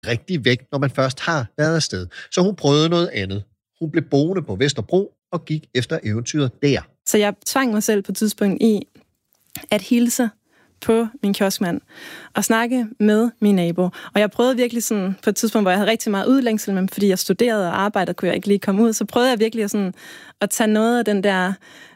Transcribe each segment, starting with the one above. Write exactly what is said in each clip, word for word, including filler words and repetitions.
rigtig væk, når man først har været afsted. Så hun prøvede noget andet. Hun blev boende på Vesterbro og gik efter eventyret der. Så jeg tvang mig selv på et tidspunkt i at hilse på min kioskmand og snakke med min nabo. Og jeg prøvede virkelig sådan, på et tidspunkt, hvor jeg havde rigtig meget udlængsel, men fordi jeg studerede og arbejdede, kunne jeg ikke lige komme ud, så prøvede jeg virkelig sådan at tage noget af den der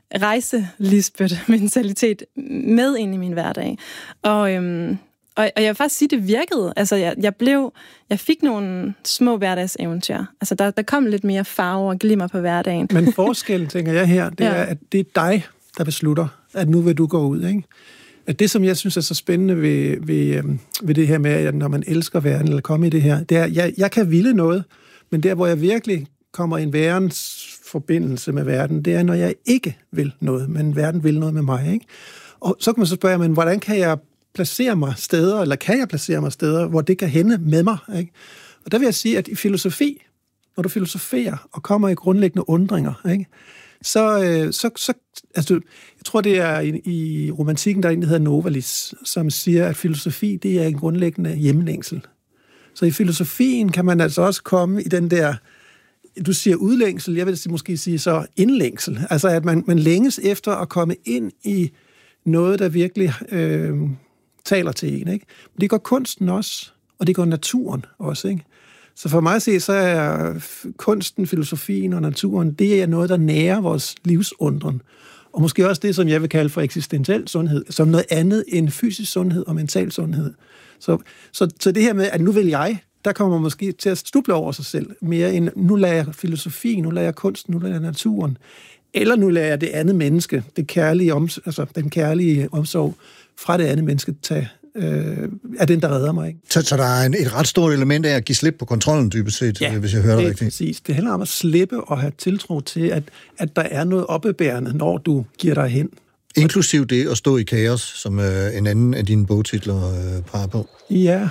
rejse-Lisbeth-mentalitet med ind i min hverdag. Og, øhm, og, og jeg vil faktisk sige, det virkede. Altså, jeg, jeg blev, jeg fik nogle små hverdagseventyr. Altså, der, der kom lidt mere farve og glimmer på hverdagen. Men forskellen, tænker jeg her, det ja. er, at det er dig, der beslutter, at nu vil du gå ud, ikke? At det, som jeg synes er så spændende ved, ved, ved det her med, at når man elsker verden, eller kommer i det her, det er, jeg, jeg kan ville noget, men der, hvor jeg virkelig kommer i en værens forbindelse med verden, det er, når jeg ikke vil noget, men verden vil noget med mig, ikke? Og så kan man så spørge, men hvordan kan jeg placere mig steder, eller kan jeg placere mig steder, hvor det kan hænde med mig, ikke? Og der vil jeg sige, at i filosofi, når du filosoferer og kommer i grundlæggende undringer, ikke? Så, så, så altså, jeg tror, det er i, i romantikken, der er en, der hedder Novalis, som siger, at filosofi, det er en grundlæggende hjemlængsel. Så i filosofien kan man altså også komme i den der, du siger udlængsel, jeg vil måske sige så indlængsel. Altså, at man, man længes efter at komme ind i noget, der virkelig øh, taler til en, ikke? Men det gør kunsten også, og det gør naturen også, ikke? Så for mig at se, så er kunsten, filosofien og naturen, det er noget, der nærer vores livsundren. Og måske også det, som jeg vil kalde for eksistentiel sundhed, som noget andet end fysisk sundhed og mental sundhed. Så, så, så det her med, at nu vil jeg, der kommer man måske til at stuble over sig selv, mere end nu lader jeg filosofien, nu lader jeg kunsten, nu lader jeg naturen. Eller nu lader jeg det andet menneske, det kærlige oms- altså den kærlige omsorg fra det andet menneske tage, øh, er den, der redder mig, ikke? Så, så der er en, et ret stort element af at give slip på kontrollen, dybest set, ja, hvis jeg hører det rigtigt. rigtigt. Præcis. Det handler om at slippe og have tiltro til, at, at der er noget oppebærende, når du giver dig hen. Inklusiv det at stå i kaos, som øh, en anden af dine bogtitler øh, peger på. Ja,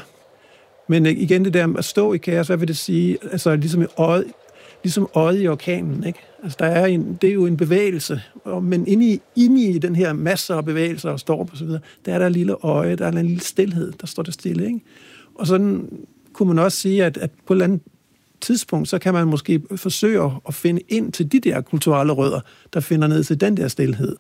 men igen det der at stå i kaos, hvad vil det sige? Altså ligesom i øjet, ligesom øjet i orkanen, ikke? Altså der er en, det er jo en bevægelse, men inde i, inde i den her masser af bevægelser og storm og så videre, der er der en lille øje, der er en lille stilhed, der står der stille, ikke? Og sådan kunne man også sige, at, at på et eller andet tidspunkt, så kan man måske forsøge at finde ind til de der kulturelle rødder, der finder ned til den der stilhed.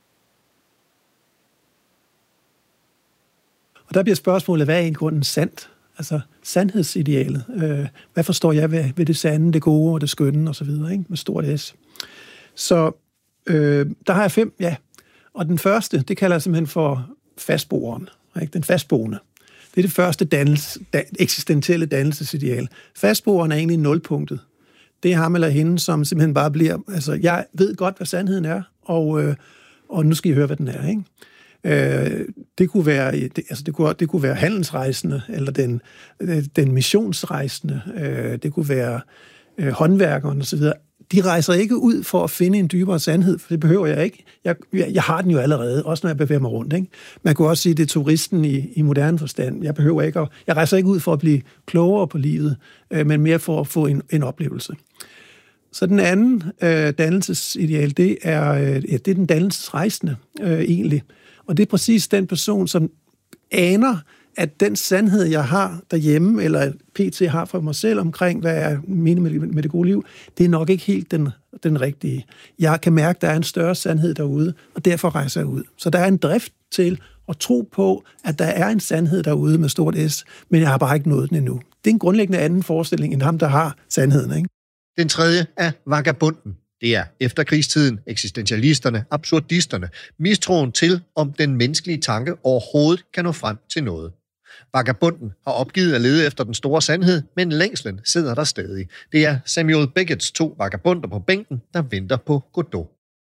Og der bliver spørgsmålet, hvad er i grunden sandt? Altså sandhedsidealet. Øh, hvad forstår jeg ved, ved det sande, det gode og det skønne og så videre, ikke? Med stort S. Så øh, der har jeg fem, ja. Og den første, det kalder jeg simpelthen for fastboeren, ikke? Den fastboende. Det er det første dannelse, da, eksistentielle dannelsesideal. Fastboeren er egentlig nulpunktet. Det er ham eller hende, som simpelthen bare bliver, altså jeg ved godt, hvad sandheden er, og, øh, og nu skal I høre, hvad den er, ikke? Øh, det kunne være, det, altså det kunne, det kunne være handelsrejsende, eller den, den missionsrejsende, øh, det kunne være øh, håndværkeren og så videre. De rejser ikke ud for at finde en dybere sandhed, for det behøver jeg ikke. Jeg, jeg har den jo allerede, også når jeg bevæger mig rundt, ikke? Man kunne også sige, at det er turisten i, i moderne forstand. Jeg behøver ikke at, jeg rejser ikke ud for at blive klogere på livet, øh, men mere for at få en, en oplevelse. Så den anden øh, dannelsesideal, det er, øh, ja, det er den dannelsesrejsende øh, egentlig. Og det er præcis den person, som aner, at den sandhed, jeg har derhjemme, eller P T har for mig selv omkring, hvad jeg mener med, med det gode liv, det er nok ikke helt den, den rigtige. Jeg kan mærke, at der er en større sandhed derude, og derfor rejser jeg ud. Så der er en drift til at tro på, at der er en sandhed derude med stort S, men jeg har bare ikke nået den endnu. Det er en grundlæggende anden forestilling end ham, der har sandheden, ikke? Den tredje er vagabunden. Det er efterkrigstiden, eksistentialisterne, absurdisterne, mistroen til, om den menneskelige tanke overhovedet kan nå frem til noget. Vagabunden har opgivet at lede efter den store sandhed, men længslen sidder der stadig. Det er Samuel Becketts to vagabunder på bænken, der venter på Godot.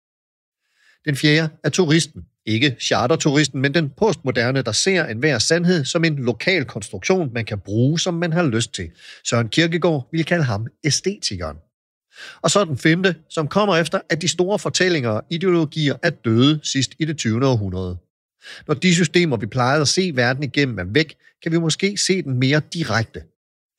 Den fjerde er turisten. Ikke charterturisten, men den postmoderne, der ser enhver sandhed som en lokal konstruktion, man kan bruge, som man har lyst til. Søren Kierkegaard vil kalde ham æstetikeren. Og så den femte, som kommer efter, at de store fortællinger og ideologier er døde sidst i det tyvende århundrede. Når de systemer, vi plejede at se verden igennem, er væk, kan vi måske se den mere direkte.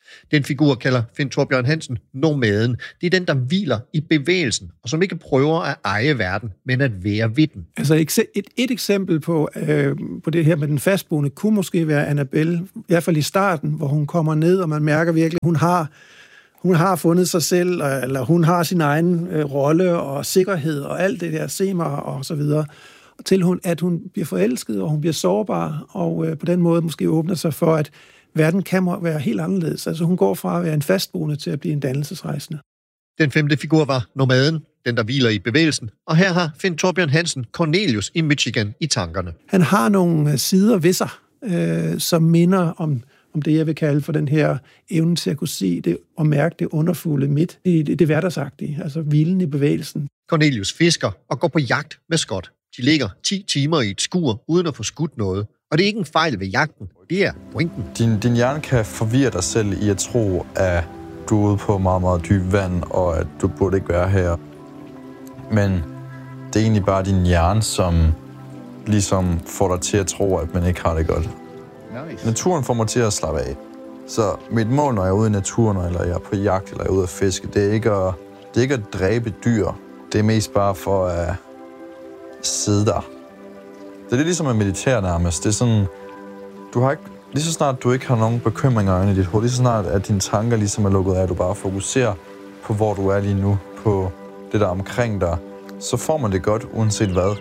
Den figur kalder Finn Thorbjørn Hansen nomaden. Det er den, der hviler i bevægelsen, og som ikke prøver at eje verden, men at være ved den. Altså et, et, et eksempel på, øh, på det her med den fastboende kunne måske være Annabelle, i hvert fald i starten, hvor hun kommer ned, og man mærker virkelig, at hun har, hun har fundet sig selv, eller hun har sin egen øh, rolle og sikkerhed og alt det der, se mig og så videre, til hun, at hun bliver forelsket, og hun bliver sårbar, og øh, på den måde måske åbner sig for, at verden kan være helt anderledes. Altså hun går fra at være en fastboende til at blive en dannelsesrejsende. Den femte figur var nomaden, den der hviler i bevægelsen, og her har Finn Thorbjørn Hansen Cornelius i Michigan i tankerne. Han har nogle sider ved sig, øh, som minder om, om det, jeg vil kalde for den her evne til at kunne se det og mærke det underfulde midt i det, det hverdagsagtige, altså hvilen i bevægelsen. Cornelius fisker og går på jagt med Scott. De ligger ti timer i et skur uden at få skudt noget. Og det er ikke en fejl ved jagten, det er pointen. Din, din hjerne kan forvirre dig selv i at tro, at du er ude på meget, meget dyb vand, og at du burde ikke være her. Men det er egentlig bare din hjerne, som ligesom får dig til at tro, at man ikke har det godt. Nice. Naturen får mig til at slappe af. Så mit mål, når jeg er ude i naturen, eller jeg er på jagt, eller jeg er ude at fiske, det er ikke at, det er ikke at dræbe dyr. Det er mest bare for at sidde der. Det er lidt ligesom at meditere nærmest. Det er sådan, du har ikke, lige så snart du ikke har nogen bekymringer inde i dit hoved, lige så snart at dine tanker ligesom er lukket af, at du bare fokuserer på, hvor du er lige nu, på det der omkring dig, så får man det godt, uanset hvad.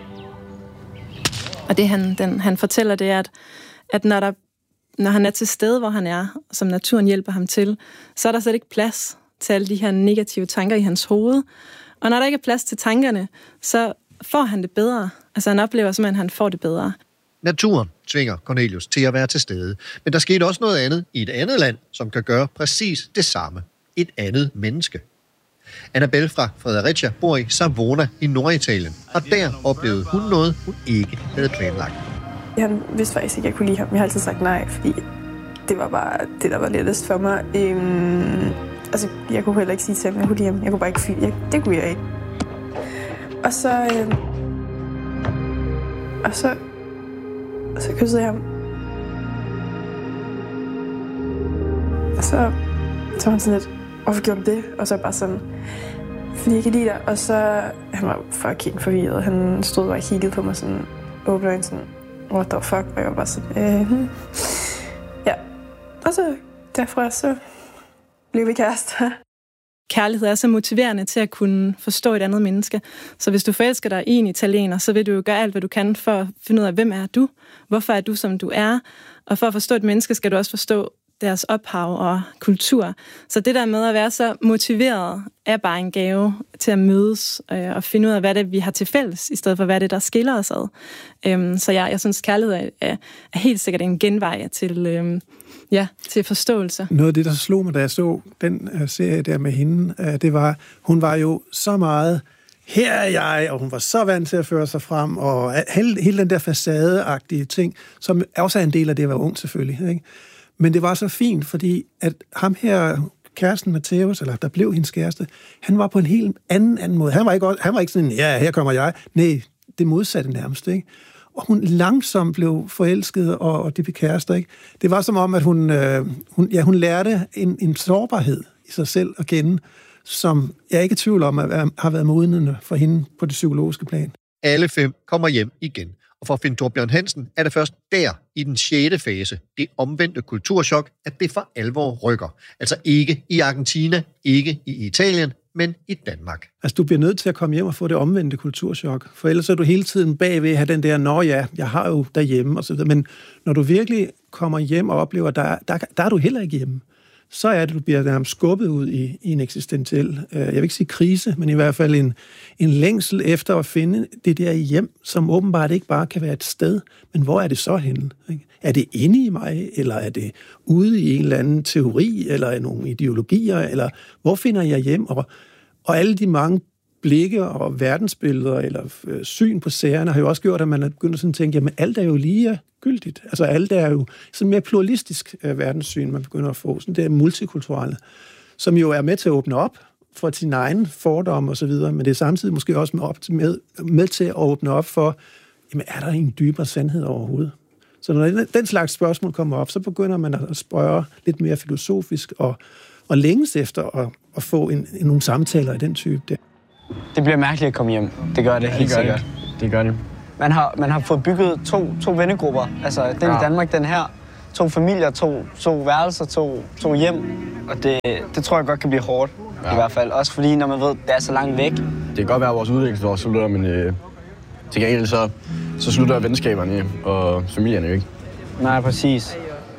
Og det han, den, han fortæller, det er, at, at når, der, når han er til stede, hvor han er, som naturen hjælper ham til, så er der slet ikke plads til alle de her negative tanker i hans hoved. Og når der ikke er plads til tankerne, så får han det bedre. Altså han oplever simpelthen, at han får det bedre. Naturen tvinger Cornelius til at være til stede. Men der skete også noget andet i et andet land, som kan gøre præcis det samme. Et andet menneske. Annabelle fra Fredericia bor i Savona i Norditalien, og der oplevede hun noget, hun ikke havde planlagt. Han vidste faktisk ikke, at jeg kunne lide ham. Jeg har altid sagt nej, fordi det var bare det, der var lettest for mig. Øhm, altså, jeg kunne heller ikke sige til ham, at jeg kunne lide ham. Jeg kunne bare ikke fyre. Jeg, det kunne jeg ikke. Og så... Øhm, og så... Og så kyssede jeg ham. Og så... Så var han sådan lidt... Hvorfor gjorde du det? Og så bare sådan... Fordi jeg kan lide dig. Og så... Han var fucking forvirret. Han stod bare og kiggede på mig sådan... Åbne øjne sådan... What the fuck? Og jeg var bare sådan... Øh, ja. Og så... Derfra så... Blev vi kærester. Kærlighed er så motiverende til at kunne forstå et andet menneske. Så hvis du forelsker dig i en italiener, så vil du jo gøre alt, hvad du kan for at finde ud af, hvem er du? Hvorfor er du, som du er? Og for at forstå et menneske, skal du også forstå deres ophav og kultur. Så det der med at være så motiveret, er bare en gave til at mødes øh, og finde ud af, hvad det er, vi har til fælles, i stedet for, hvad det er, der skiller os ad. Øhm, så jeg, jeg synes, kærlighed er, er, er helt sikkert en genvej til... Øh, Ja, til forståelse. Noget af det, der slog mig, da jeg så den uh, serie der med hende, uh, det var, hun var jo så meget, her er jeg, og hun var så vant til at føre sig frem, og hele, hele den der facadeagtige ting, som også er en del af det at være ung selvfølgelig. Ikke? Men det var så fint, fordi at ham her, kæresten Matthäus, eller der blev hendes kæreste, han var på en helt anden, anden måde. Han var ikke, han var ikke sådan, ja, her kommer jeg. Nej, det modsatte nærmest, ikke? Og hun langsomt blev forelsket, og, og de blev kærester, ikke? Det var som om, at hun, øh, hun, ja, hun lærte en, en sårbarhed i sig selv at kende, som jeg ikke er i tvivl om, at har været modnende for hende på det psykologiske plan. Alle fem kommer hjem igen. Og for Finn Thorbjørn Hansen er det først der, i den sjette fase, det omvendte kulturschok, at det for alvor rykker. Altså ikke i Argentina, ikke i Italien, men i Danmark. Altså, du bliver nødt til at komme hjem og få det omvendte kulturschok, for ellers er du hele tiden bagved at have den der, nå ja, jeg har jo derhjemme, og så videre. Men når du virkelig kommer hjem og oplever, der, der, der er du heller ikke hjemme, så er det, du bliver nærmest skubbet ud i, i en eksistentiel, jeg vil ikke sige krise, men i hvert fald en, en længsel efter at finde det der hjem, som åbenbart ikke bare kan være et sted, men hvor er det så henne? Ikke? Er det inde i mig, eller er det ude i en eller anden teori, eller nogle ideologier, eller hvor finder jeg hjem? Og, og alle de mange blikke og verdensbilleder, eller øh, syn på sagerne, har jo også gjort, at man er begyndt at sådan tænke, jamen alt er jo lige gyldigt. Altså alt er jo sådan mere pluralistisk øh, verdenssyn, man begynder at få. Sådan det er multikulturelle, som jo er med til at åbne op for sin egen fordom og så videre, men det er samtidig måske også med, op til, med, med til at åbne op for, jamen er der en dybere sandhed overhovedet, Så når den slags spørgsmål kommer op, så begynder man at spørge lidt mere filosofisk og, og længes efter at, at få en, en, nogle samtaler af den type der. Det bliver mærkeligt at komme hjem. Det gør det ja, helt det gør sikkert. Det. det gør det. Man har, man har fået bygget to, to vennegrupper. Altså den ja. i Danmark, den her. To familier, to, to værelser, to, to hjem. Og det, det tror jeg godt kan blive hårdt. Ja. I hvert fald. Også fordi, når man ved, det er så langt væk. Det kan godt være, at vores udviklingsår slutter, men øh, til gengæld så, så slutter venskaberne og familierne jo ikke. Nej, præcis.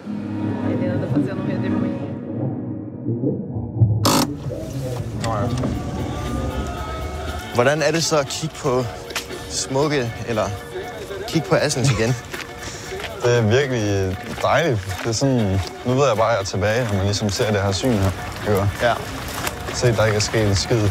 Hvordan er det så at kigge på smukke, eller kigge på Assens igen? Det er virkelig dejligt. Det er sådan, nu ved jeg bare, at jeg er tilbage, når man ligesom ser det her syn her. Ja. Se, der ikke er sket en skid.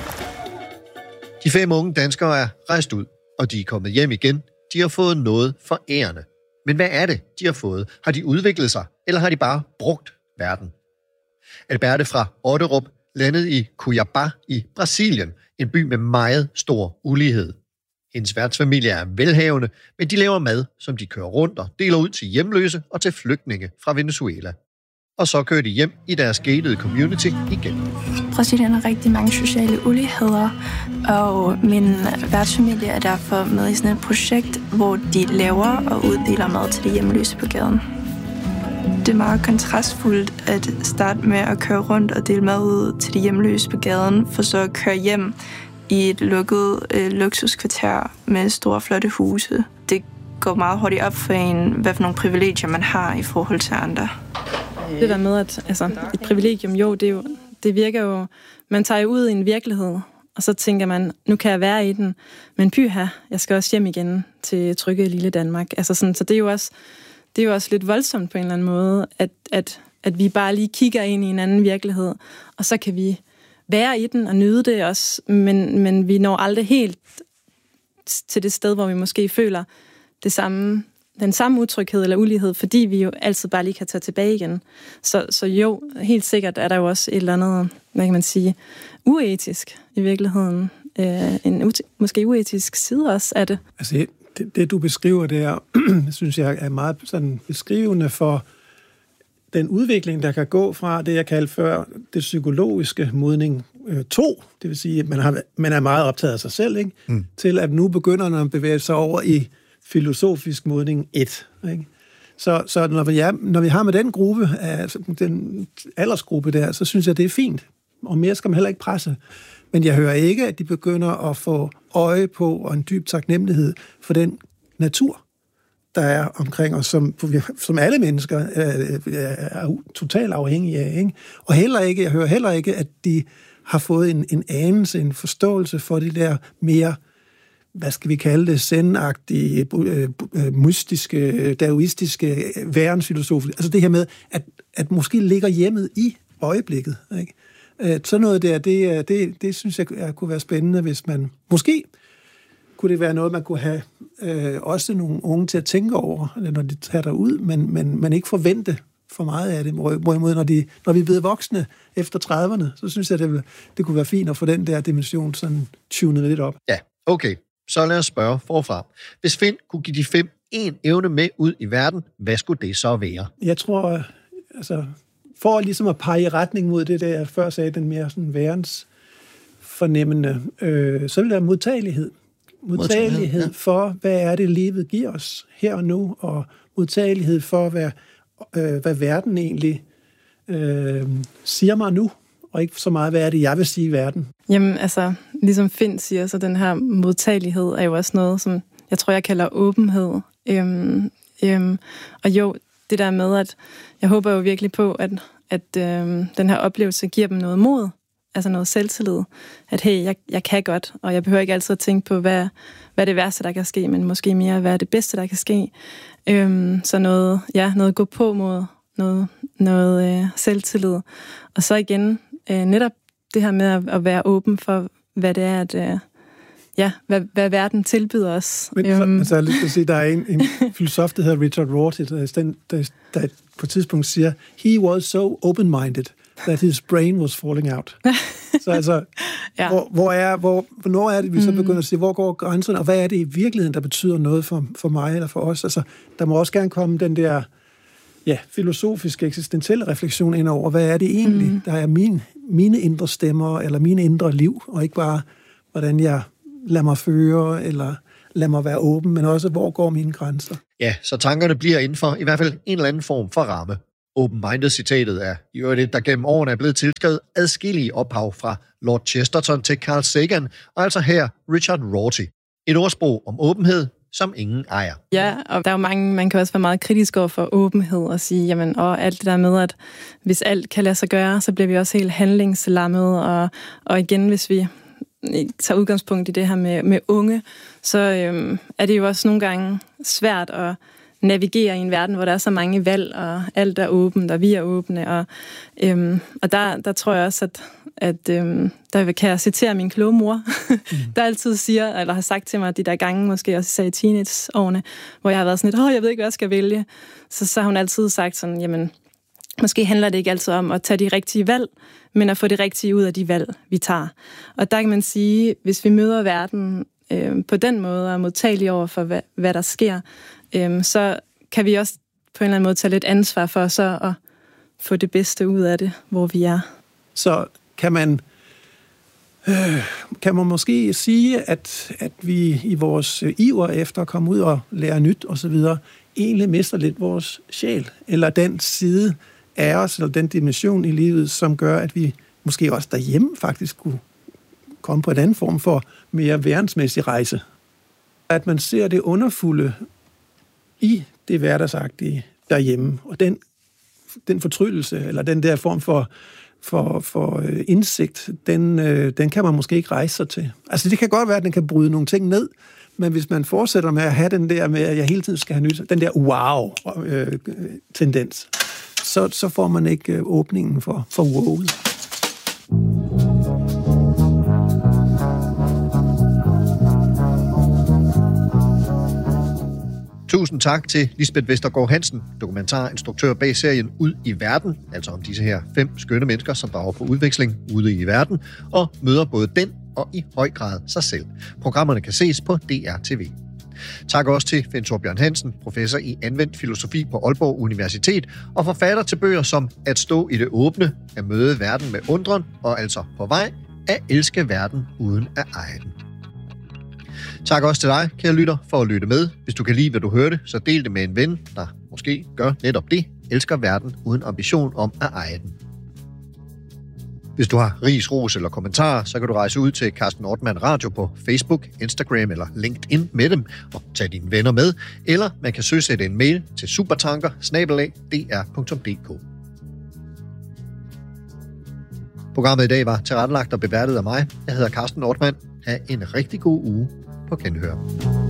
De fem unge danskere er rejst ud, og de er kommet hjem igen. De har fået noget forærende. Men hvad er det, de har fået? Har de udviklet sig, eller har de bare brugt verden? Alberte fra Otterup landede i Cuiabá i Brasilien, en by med meget stor ulighed. Hendes værtsfamilie er velhavende, men de laver mad, som de kører rundt og deler ud til hjemløse og til flygtninge fra Venezuela. Og så kører de hjem i deres gated community igen. Brasilien har rigtig mange sociale uligheder, og min værtsfamilie er derfor med i sådan et projekt, hvor de laver og uddeler mad til de hjemløse på gaden. Det er meget kontrastfuldt at starte med at køre rundt og dele mad ud til de hjemløse på gaden, for så at køre hjem i et lukket øh, luksuskvarter med store, flotte huse. Det går meget hurtigt op for en, hvad for nogle privilegier man har i forhold til andre. Det der med, at altså, et privilegium, jo, det, er jo, det virker jo... Man tager jo ud i en virkelighed, og så tænker man, nu kan jeg være i den, men pyha, jeg skal også hjem igen til trygge lille Danmark. Altså sådan, så det er jo også, det er jo også lidt voldsomt på en eller anden måde, at, at, at vi bare lige kigger ind i en anden virkelighed, og så kan vi være i den og nyde det også, men, men vi når aldrig helt til det sted, hvor vi måske føler det samme, den samme utryghed eller ulighed, fordi vi jo altid bare lige kan tage tilbage igen. Så, så jo, helt sikkert er der jo også et eller andet, hvad kan man sige, uetisk i virkeligheden. Øh, en ut- måske uetisk side også af det. Altså det, det du beskriver der, synes jeg er meget sådan beskrivende for den udvikling, der kan gå fra det, jeg kaldte før det psykologiske modning øh, to, det vil sige, at man, har, man er meget optaget af sig selv, ikke? Mm. Til at nu begynder man at bevæge sig over i filosofisk modning et. Ikke? Så, så når, vi er, når vi har med den gruppe, altså den aldersgruppe der, så synes jeg, det er fint. Og mere skal man heller ikke presse. Men jeg hører ikke, at de begynder at få øje på og en dyb taknemmelighed for den natur, der er omkring os, som, som alle mennesker er, er totalt afhængige af. Ikke? Og heller ikke, jeg hører heller ikke, at de har fået en, en anelse, en forståelse for det der mere, hvad skal vi kalde det, zen-agtige, mystiske, daoistiske værensfilosofi. Altså det her med, at, at måske ligger hjemmet i øjeblikket. Ikke? Sådan noget der, det, det, det synes jeg kunne være spændende, hvis man... Måske kunne det være noget, man kunne have øh, også nogle unge til at tænke over, når de tager derud, men, men, men ikke forvente for meget af det. Hvorimod, når, de, når vi er blevet voksne efter trediverne, så synes jeg, det, det kunne være fint at få den der dimension sådan tunet lidt op. Ja, okay. Så lad os spørge forfra. Hvis Finn kunne give de fem en evne med ud i verden, hvad skulle det så være? Jeg tror, altså, for ligesom at pege i retning mod det der, jeg før sagde, den mere sådan værens fornemmende, øh, så vil der modtagelighed. Modtagelighed ja. For, hvad er det, livet giver os her og nu, og modtagelighed for, hvad, øh, hvad verden egentlig øh, siger mig nu, og ikke så meget, hvad er det, jeg vil sige i verden. Jamen, altså, ligesom Finn siger, så den her modtagelighed er jo også noget, som jeg tror, jeg kalder åbenhed. Øhm, øhm, og jo, det der med, at jeg håber jo virkelig på, at, at øhm, den her oplevelse giver dem noget mod, altså noget selvtillid, at hey, jeg, jeg kan godt, og jeg behøver ikke altid at tænke på, hvad, hvad er det værste, der kan ske, men måske mere, hvad er det bedste, der kan ske. Øhm, så noget, ja, noget gå på mod, noget, noget øh, selvtillid. Og så igen, øh, netop det her med at, at være åben for, hvad det er, at, øh, ja, hvad, hvad verden tilbyder os. Men øhm. altså, jeg vil sige, der er en, en filosof, der hedder Richard Rorty, der, der, der på et tidspunkt siger, he was so open-minded that his brain was falling out. Så altså, ja. hvor, hvor er, hvor, hvornår er det, vi så begynder at sige, hvor går grænserne, og hvad er det i virkeligheden, der betyder noget for, for mig eller for os? Altså, der må også gerne komme den der ja, filosofiske, eksistentielle refleksion ind over, hvad er det egentlig, mm. der er min, mine indre stemmer, eller mine indre liv, og ikke bare, hvordan jeg lader mig føre, eller lader mig være åben, men også, hvor går mine grænser? Ja, så tankerne bliver inden for i hvert fald en eller anden form for ramme. Open-minded-citatet er i øvrigt det, der gennem årene er blevet tilskrevet adskillige ophav fra Lord Chesterton til Carl Sagan, og altså her Richard Rorty. Et ordsprog om åbenhed, som ingen ejer. Ja, og der er jo mange, man kan også være meget kritisk over for åbenhed og sige, jamen, og alt det der med, at hvis alt kan lade sig gøre, så bliver vi også helt handlingslammet, og, og igen, hvis vi tager udgangspunkt i det her med, med unge, så øhm, er det jo også nogle gange svært at navigere i en verden, hvor der er så mange valg, og alt er åbent, og vi er åbne, og, øhm, og der, der tror jeg også, at, at øhm, der kan jeg citere min kloge mor, mm. der altid siger, eller har sagt til mig, de der gange, måske også i teenageårene, hvor jeg har været sådan lidt, åh, jeg ved ikke, hvad jeg skal vælge, så, så har hun altid sagt sådan, jamen, måske handler det ikke altid om at tage de rigtige valg, men at få det rigtige ud af de valg, vi tager. Og der kan man sige, hvis vi møder verden øh, på den måde, og er modtagelige over for, hvad, hvad der sker, øh, så kan vi også på en eller anden måde tage lidt ansvar for så at få det bedste ud af det, hvor vi er. Så kan man, øh, kan man måske sige, at, at vi i vores iver efter at komme ud og lære nyt osv., egentlig mister lidt vores sjæl, eller den side af os, eller den dimension i livet, som gør, at vi måske også derhjemme faktisk kunne komme på en anden form for mere værensmæssig rejse. At man ser det underfulde i det hverdagsagtige derhjemme, og den, den fortryllelse, eller den der form for, for, for indsigt, den, den kan man måske ikke rejse sig til. Altså det kan godt være, at den kan bryde nogle ting ned, men hvis man fortsætter med at have den der med, at jeg hele tiden skal have nyt, den der wow-tendens, så, så får man ikke åbningen for, for wowet. Tusind tak til Lisbeth Vestergaard Hansen, dokumentarinstruktør bag serien Ud i verden, altså om disse her fem skønne mennesker, som drager på udveksling ude i verden, og møder både den og i høj grad sig selv. Programmerne kan ses på D R T V. Tak også til Finn Thorbjørn Hansen, professor i anvendt filosofi på Aalborg Universitet, og forfatter til bøger som At stå i det åbne, At møde verden med undren, og altså På vej, At elske verden uden at eje den. Tak også til dig, kære lytter, for at lytte med. Hvis du kan lide, hvad du hørte, så del det med en ven, der måske gør netop det, elsker verden uden ambition om at eje den. Hvis du har ris, ros eller kommentarer, så kan du rejse ud til Carsten Ortmann Radio på Facebook, Instagram eller LinkedIn med dem og tage dine venner med, eller man kan søgesætte en mail til supertanker bindestreg d r punktum d k. Programmet i dag var tilrettelagt og beværtet af mig. Jeg hedder Carsten Ortmann. Ha' en rigtig god uge på genhør.